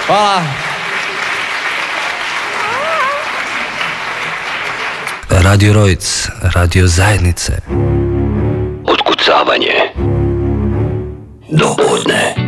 Hvala. Radio Rojc, radio zajednice. Otkucavanje do podne.